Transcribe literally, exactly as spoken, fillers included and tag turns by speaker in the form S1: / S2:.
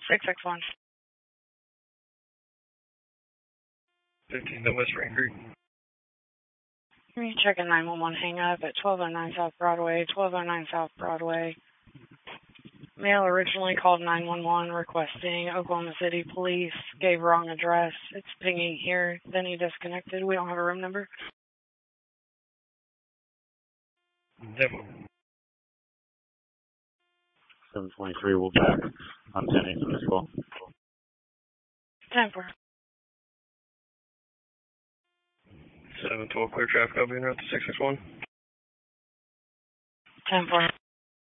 S1: six six one.
S2: fifteen to West Ranger.
S1: Checking nine one one hang up at twelve oh nine South Broadway, twelve oh nine South Broadway. Male originally called nine one one requesting Oklahoma City Police, gave wrong address. It's pinging here. Then he disconnected. We don't have a room number.
S2: Demo.
S3: seven twenty-three, we'll back on ten eight from this call.
S1: ten four.
S2: seven twelve, clear traffic, I'll be in route to six six one.
S1: ten four.